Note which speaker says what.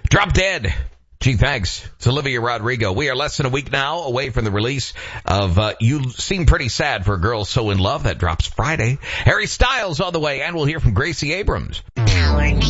Speaker 1: Drop Dead. Gee, thanks. It's Olivia Rodrigo. We are less than a week now away from the release of You Seem Pretty Sad for a Girl So in Love. That drops Friday. Harry Styles on the way, and we'll hear from Gracie Abrams.